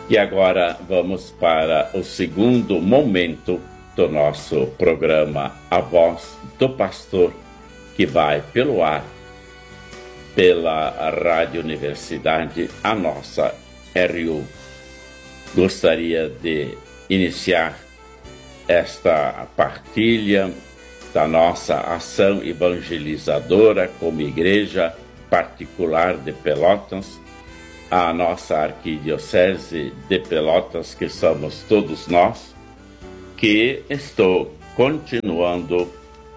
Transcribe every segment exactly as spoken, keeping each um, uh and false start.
E agora vamos para o segundo momento do nosso programa A Voz do Pastor, que vai pelo ar, pela Rádio Universidade, a nossa R U. Gostaria de iniciar esta partilha da nossa ação evangelizadora como Igreja Particular de Pelotas, a nossa Arquidiocese de Pelotas, que somos todos nós, que estou continuando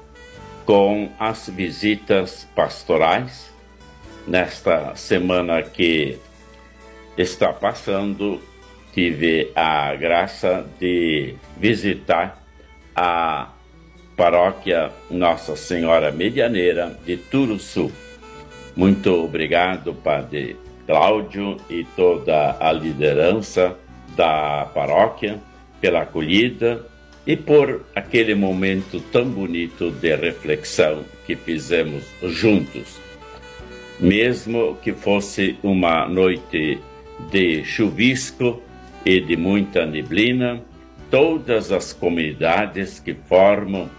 com as visitas pastorais. Nesta semana que está passando, tive a graça de visitar a paróquia Nossa Senhora Medianeira de Turuçu. Muito obrigado, Padre Cláudio e toda a liderança da paróquia pela acolhida e por aquele momento tão bonito de reflexão que fizemos juntos. Mesmo que fosse uma noite de chuvisco e de muita neblina, todas as comunidades que formam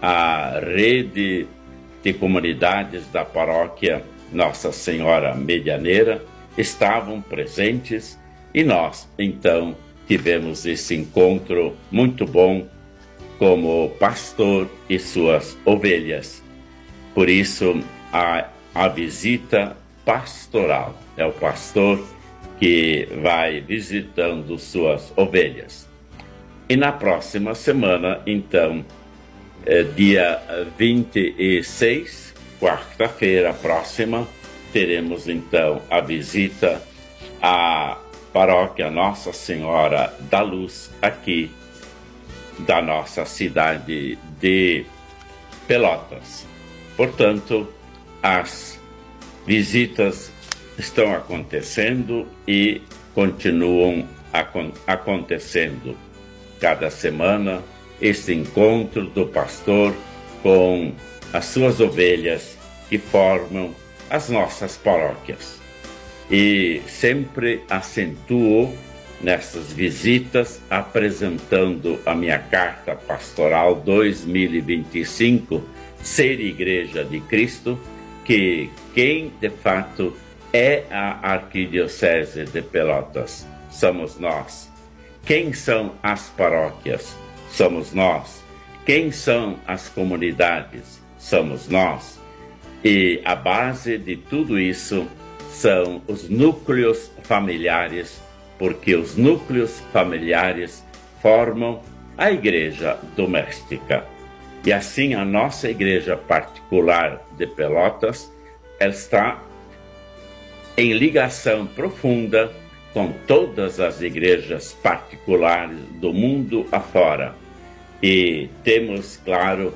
a rede de comunidades da paróquia Nossa Senhora Medianeira estavam presentes e nós, então, tivemos esse encontro muito bom como pastor e suas ovelhas. Por isso, a, a visita pastoral é o pastor que vai visitando suas ovelhas. E na próxima semana, então, é, dia vinte e seis, quarta-feira próxima, teremos então a visita à paróquia Nossa Senhora da Luz, aqui da nossa cidade de Pelotas. Portanto, as visitas estão acontecendo e continuam acon- acontecendo. Cada semana, este encontro do pastor com as suas ovelhas que formam as nossas paróquias. E sempre acentuo nessas visitas, apresentando a minha carta pastoral dois mil e vinte e cinco, Ser Igreja de Cristo, que quem de fato é a Arquidiocese de Pelotas somos nós. Quem são as paróquias? Somos nós. Quem são as comunidades? Somos nós. E a base de tudo isso são os núcleos familiares, porque os núcleos familiares formam a igreja doméstica. E assim a nossa igreja particular de Pelotas, ela está em ligação profunda com todas as igrejas particulares do mundo afora. E temos, claro,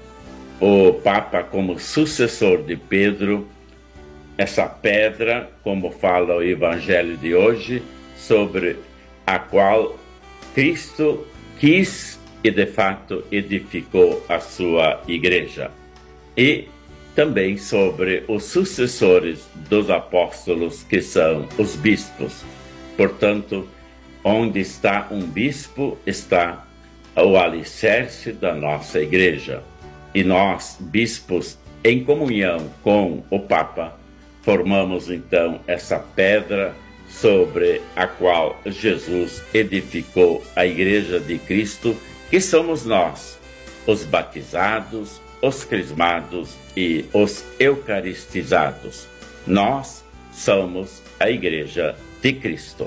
o Papa como sucessor de Pedro, essa pedra, como fala o Evangelho de hoje, sobre a qual Cristo quis e de fato edificou a sua igreja. E também sobre os sucessores dos apóstolos, que são os bispos. Portanto, onde está um bispo, está o alicerce da nossa igreja. E nós, bispos, em comunhão com o Papa, formamos então essa pedra sobre a qual Jesus edificou a Igreja de Cristo, que somos nós, os batizados, os crismados e os eucaristizados. Nós somos a Igreja de Cristo.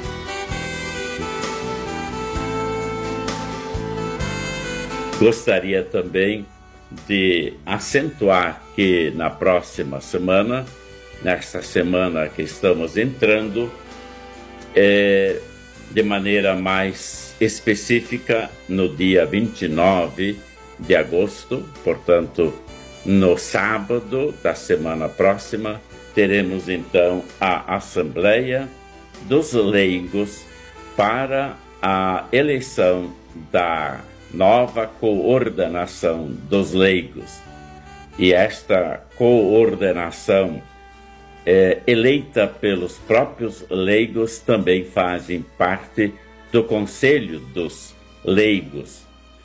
Gostaria também de acentuar que na próxima semana, nesta semana que estamos entrando, é, de maneira mais específica, no dia vinte e nove de agosto, portanto, no sábado da semana próxima, teremos então a Assembleia dos Leigos para a eleição da nova coordenação dos leigos. E esta coordenação é, eleita pelos próprios leigos, também fazem parte do Conselho dos Leigos.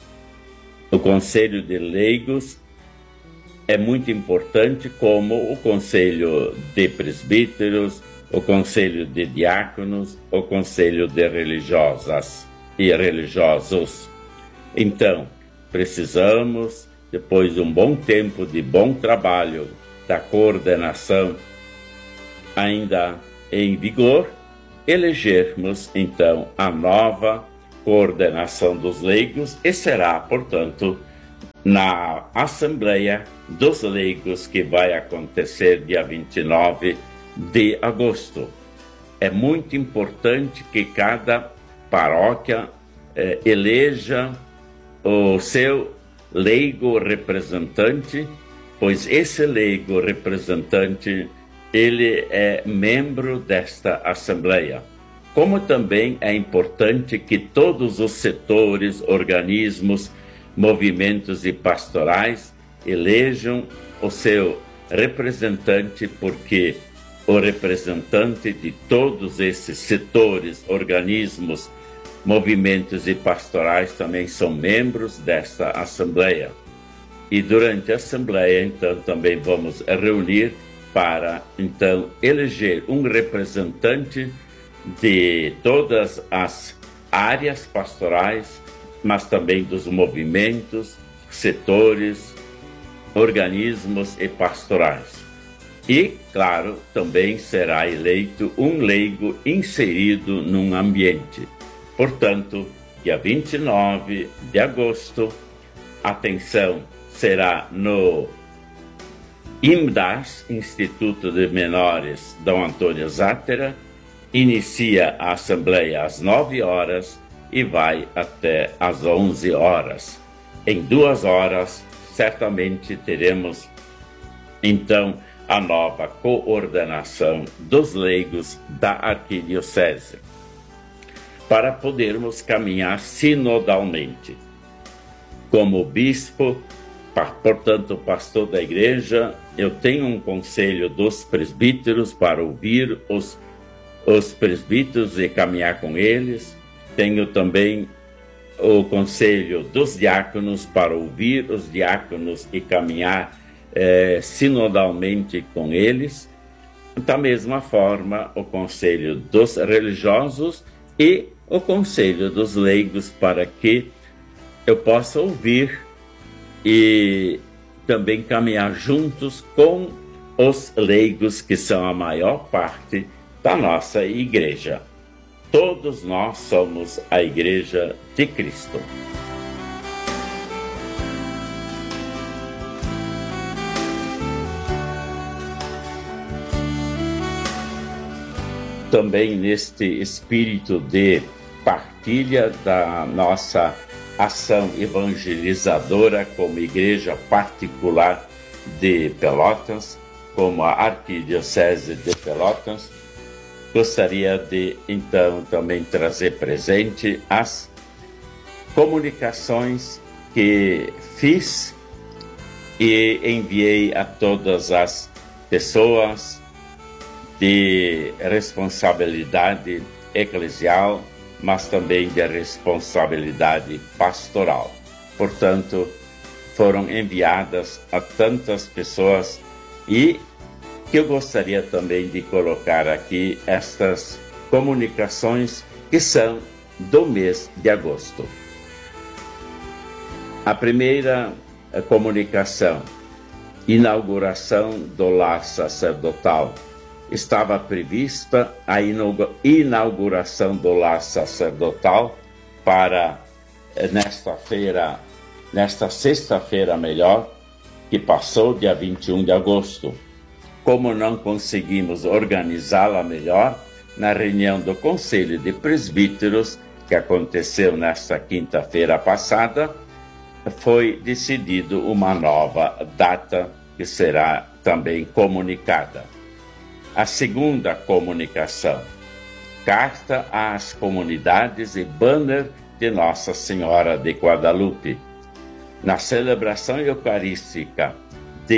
O Conselho de Leigos é muito importante, como o Conselho de Presbíteros, o Conselho de Diáconos, o Conselho de Religiosas e Religiosos. Então, precisamos, depois de um bom tempo de bom trabalho da coordenação ainda em vigor, elegermos então a nova coordenação dos leigos, e será, portanto, na Assembleia dos Leigos, que vai acontecer dia vinte e nove de agosto. É muito importante que cada paróquia eh, eleja o seu leigo representante, pois esse leigo representante, ele é membro desta Assembleia. Como também é importante que todos os setores, organismos, movimentos e pastorais elejam o seu representante, porque o representante de todos esses setores, organismos, movimentos e pastorais também são membros desta Assembleia. E durante a Assembleia, então, também vamos reunir para, então, eleger um representante de todas as áreas pastorais, mas também dos movimentos, setores, organismos e pastorais. E, claro, também será eleito um leigo inserido num ambiente. Portanto, dia vinte e nove de agosto, atenção, será no IMDAS, Instituto de Menores Dom Antônio Zátera. Inicia a Assembleia às nove horas e vai até às onze horas. Em duas horas, certamente teremos, então, a nova coordenação dos leigos da Arquidiocese, para podermos caminhar sinodalmente. Como bispo, portanto, pastor da igreja, eu tenho um conselho dos presbíteros para ouvir os, os presbíteros e caminhar com eles. Tenho também o conselho dos diáconos para ouvir os diáconos e caminhar eh, sinodalmente com eles. Da mesma forma, o conselho dos religiosos e o conselho dos leigos, para que eu possa ouvir e também caminhar juntos com os leigos, que são a maior parte da nossa igreja. Todos nós somos a Igreja de Cristo. Também neste espírito de partilha da nossa ação evangelizadora como igreja particular de Pelotas, como a Arquidiocese de Pelotas, gostaria de, então, também trazer presente as comunicações que fiz e enviei a todas as pessoas de responsabilidade eclesial, mas também de responsabilidade pastoral. Portanto, foram enviadas a tantas pessoas, e que eu gostaria também de colocar aqui estas comunicações que são do mês de agosto. A primeira comunicação, inauguração do lar sacerdotal. Estava prevista a inauguração do lar sacerdotal para nesta feira, nesta sexta-feira melhor, que passou, dia vinte e um de agosto. Como não conseguimos organizá-la melhor, na reunião do Conselho de Presbíteros, que aconteceu nesta quinta-feira passada, foi decidido uma nova data que será também comunicada. A segunda comunicação, carta às comunidades e banner de Nossa Senhora de Guadalupe. Na celebração eucarística de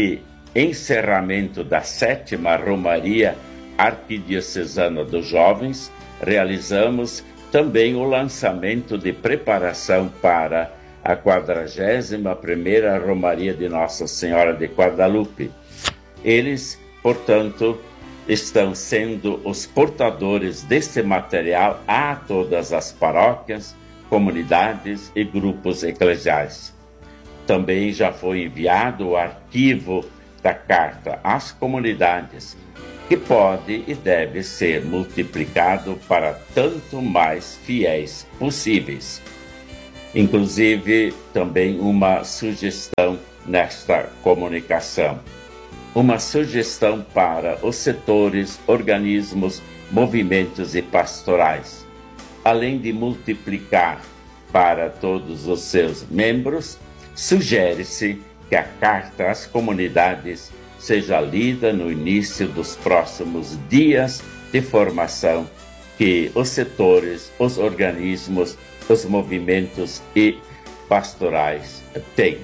encerramento da sétima Romaria Arquidiocesana dos Jovens, realizamos também o lançamento de preparação para a quadragésima primeira Romaria de Nossa Senhora de Guadalupe. Eles, portanto, estão sendo os portadores deste material a todas as paróquias, comunidades e grupos eclesiais. Também já foi enviado o arquivo da carta às comunidades, que pode e deve ser multiplicado para tanto mais fiéis possíveis. Inclusive, também uma sugestão nesta comunicação. Uma sugestão para os setores, organismos, movimentos e pastorais. Além de multiplicar para todos os seus membros, sugere-se que a carta às comunidades seja lida no início dos próximos dias de formação que os setores, os organismos, os movimentos e pastorais têm.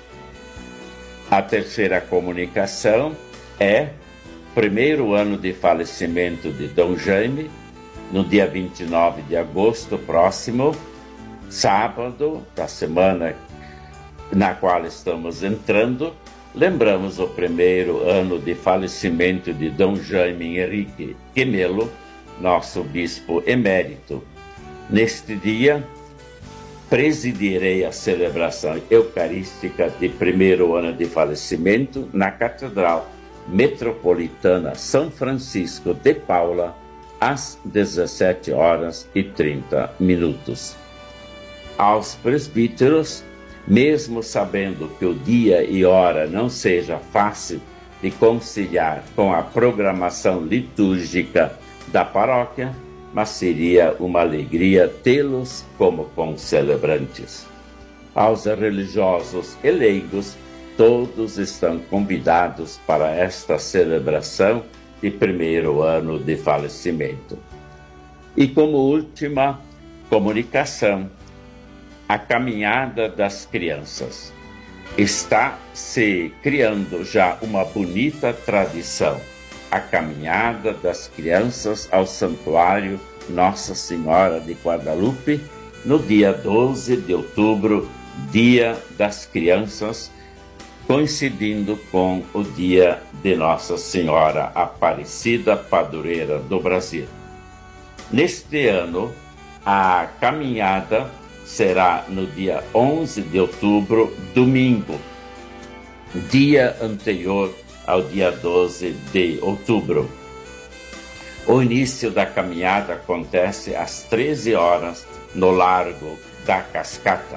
A terceira comunicação é primeiro ano de falecimento de Dom Jaime, no dia vinte e nove de agosto próximo, sábado da semana na qual estamos entrando. Lembramos o primeiro ano de falecimento de Dom Jaime Henrique Quemelo, nosso bispo emérito. Neste dia, presidirei a celebração eucarística de primeiro ano de falecimento na Catedral Metropolitana São Francisco de Paula, às dezessete horas e trinta minutos. Aos presbíteros, mesmo sabendo que o dia e hora não seja fácil de conciliar com a programação litúrgica da paróquia, mas seria uma alegria tê-los como concelebrantes. Aos religiosos e leigos, todos estão convidados para esta celebração de primeiro ano de falecimento. E como última comunicação, a caminhada das crianças. Está se criando já uma bonita tradição, a caminhada das crianças ao Santuário Nossa Senhora de Guadalupe, no dia doze de outubro, Dia das Crianças, coincidindo com o dia de Nossa Senhora Aparecida, padroeira do Brasil. Neste ano, a caminhada será no dia onze de outubro, domingo, dia anterior ao dia doze de outubro. O início da caminhada acontece às treze horas no Largo da Cascata.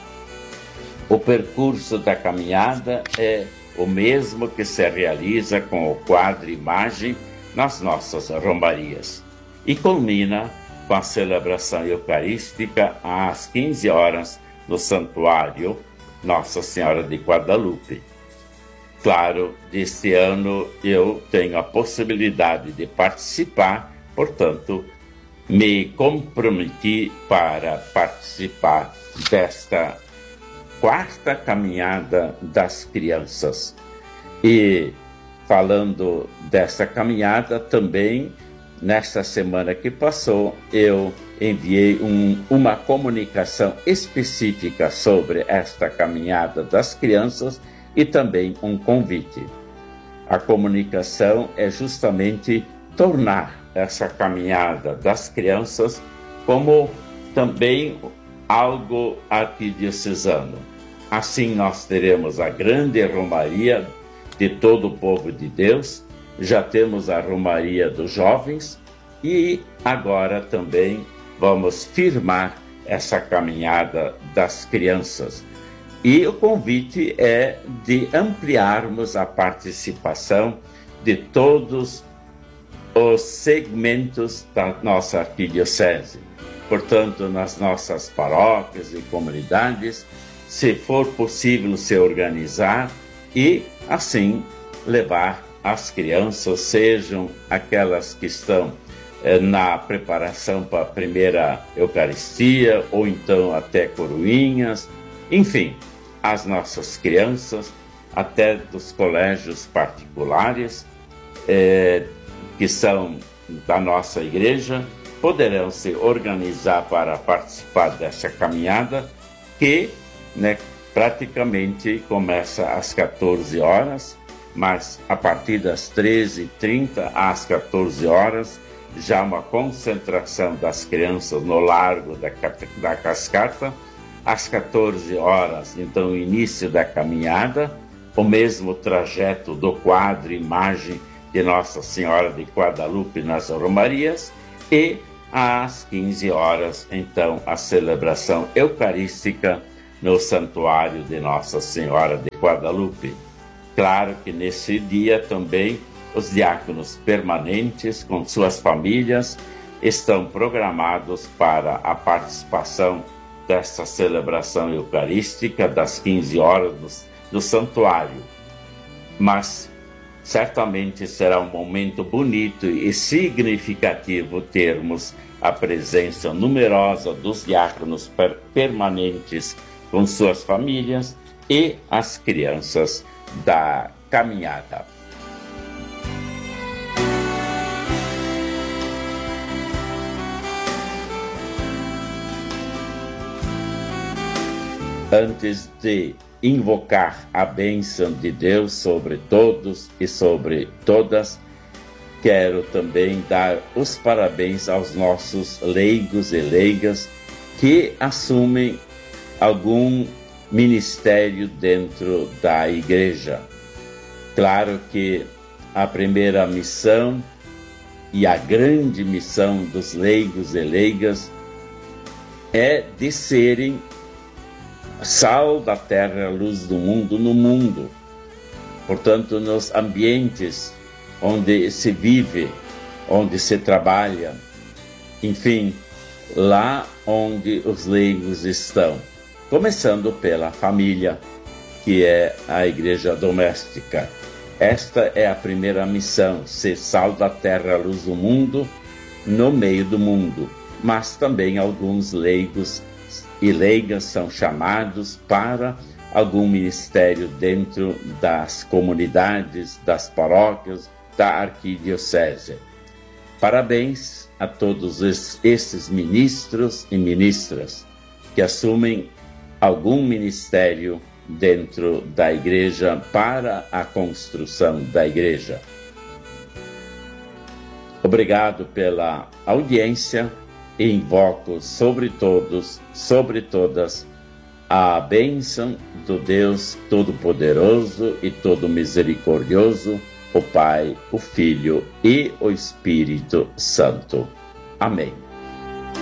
O percurso da caminhada é o mesmo que se realiza com o quadro imagem nas nossas romarias e culmina com a celebração eucarística às quinze horas no Santuário Nossa Senhora de Guadalupe. Claro, deste ano eu tenho a possibilidade de participar, portanto, me comprometi para participar desta quarta caminhada das crianças. E falando dessa caminhada também, nesta semana que passou, eu enviei um, uma comunicação específica sobre esta caminhada das crianças e também um convite. A comunicação é justamente tornar essa caminhada das crianças como também algo arquidiocesano. Assim nós teremos a grande romaria de todo o povo de Deus, já temos a romaria dos jovens e agora também vamos firmar essa caminhada das crianças. E o convite é de ampliarmos a participação de todos os segmentos da nossa arquidiocese. Portanto, nas nossas paróquias e comunidades, se for possível se organizar e, assim, levar as crianças, sejam aquelas que estão eh, na preparação para a primeira Eucaristia, ou então até coroinhas, enfim, as nossas crianças até dos colégios particulares, eh, que são da nossa igreja, poderão se organizar para participar dessa caminhada, que, né, praticamente começa às quatorze horas, mas a partir das treze e trinta às quatorze horas, já uma concentração das crianças no largo da, da cascata. Às quatorze horas, então, o início da caminhada, o mesmo trajeto do quadro imagem de Nossa Senhora de Guadalupe nas Romarias, e às quinze horas, então, a celebração eucarística no Santuário de Nossa Senhora de Guadalupe. Claro que nesse dia também os diáconos permanentes com suas famílias estão programados para a participação desta celebração eucarística das quinze horas no, no santuário. Mas certamente será um momento bonito e significativo termos a presença numerosa dos diáconos per permanentes com suas famílias e as crianças da caminhada. Antes de invocar a bênção de Deus sobre todos e sobre todas, quero também dar os parabéns aos nossos leigos e leigas que assumem algum ministério dentro da igreja. Claro que a primeira missão e a grande missão dos leigos e leigas é de serem sal da terra, luz do mundo no mundo. Portanto, nos ambientes onde se vive, onde se trabalha, enfim, lá onde os leigos estão, começando pela família, que é a igreja doméstica. Esta é a primeira missão, ser sal da terra, luz do mundo, no meio do mundo. Mas também alguns leigos e leigas são chamados para algum ministério dentro das comunidades, das paróquias, da arquidiocese. Parabéns a todos esses ministros e ministras que assumem algum ministério dentro da igreja para a construção da igreja. Obrigado pela audiência. E invoco sobre todos, sobre todas, a bênção do Deus Todo-Poderoso e Todo-Misericordioso, o Pai, o Filho e o Espírito Santo. Amém.